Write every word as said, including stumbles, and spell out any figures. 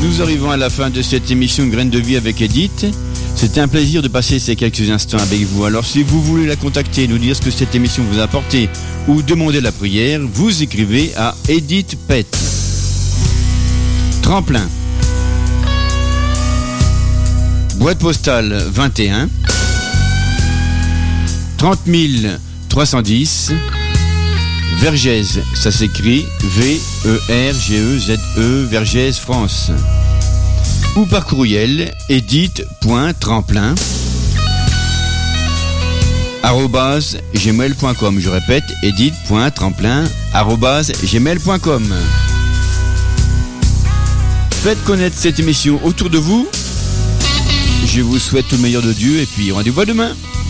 Nous arrivons à la fin de cette émission Graines de vie avec Edith. C'était un plaisir de passer ces quelques instants avec vous. Alors si vous voulez la contacter, nous dire ce que cette émission vous a apporté ou demander la prière, vous écrivez à Edith Pet. Tremplin. Boîte postale vingt et un trente mille trois cent dix Vergès, ça s'écrit V E R G E Z E, Vergès, France. Ou par courriel edith.tremplin arobase gmail point com. Je répète, edith.tremplin arobase gmail point com. Faites connaître cette émission autour de vous. Je vous souhaite tout le meilleur de Dieu et puis rendez-vous à demain.